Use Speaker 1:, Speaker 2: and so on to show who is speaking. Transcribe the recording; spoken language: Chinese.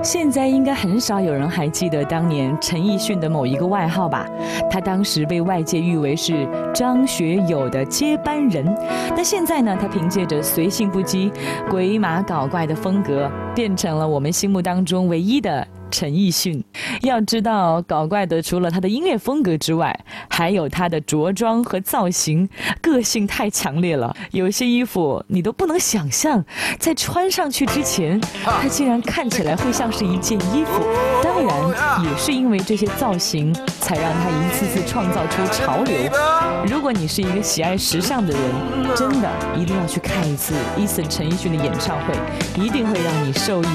Speaker 1: 现在应该很少有人还记得当年陈奕迅的某一个外号吧？他当时被外界誉为是张学友的接班人。那现在呢，他凭借着随性不羁、鬼马搞怪的风格，变成了我们心目当中唯一的陈奕迅。要知道，搞怪的除了他的音乐风格之外，还有他的着装和造型，个性太强烈了。有些衣服你都不能想象，在穿上去之前，它竟然看起来会像是一件衣服。当然，也是因为这些造型，才让他一次次创造出潮流。如果你是一个喜爱时尚的人，真的一定要去看一次Eason陈奕迅的演唱会，一定会让你受益